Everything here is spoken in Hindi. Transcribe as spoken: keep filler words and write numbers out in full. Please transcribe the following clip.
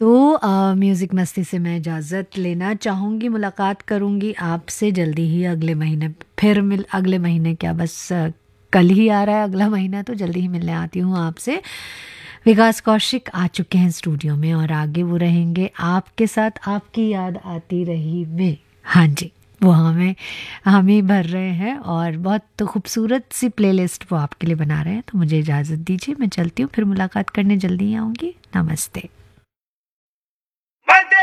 तो अ, म्यूज़िक मस्ती से मैं इजाज़त लेना चाहूँगी, मुलाकात करूँगी आपसे जल्दी ही अगले महीने। फिर मिल अगले महीने क्या, बस अ, कल ही आ रहा है अगला महीना, तो जल्दी ही मिलने आती हूँ आपसे। विकास कौशिक आ चुके हैं स्टूडियो में और आगे वो रहेंगे आपके साथ, आपकी याद आती रही में। हाँ जी, वो हमें हम ही भर रहे हैं और बहुत खूबसूरत सी प्लेलिस्ट वो आपके लिए बना रहे हैं। तो मुझे इजाज़त दीजिए, मैं चलती हूँ, फिर मुलाकात करने जल्दी ही आऊँगी। नमस्ते। Mate